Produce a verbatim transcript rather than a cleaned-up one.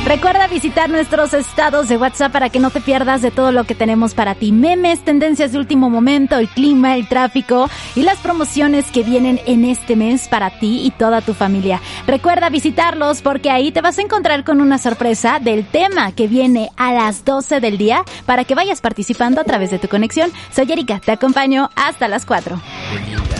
Recuerda visitar nuestros estados de WhatsApp para que no te pierdas de todo lo que tenemos para ti. Memes, tendencias de último momento, el clima, el tráfico y las promociones que vienen en este mes para ti y toda tu familia. Recuerda visitarlos porque ahí te vas a encontrar con una sorpresa del tema que viene a las doce del día para que vayas participando a través de tu conexión. Soy Erika, te acompaño hasta las cuatro.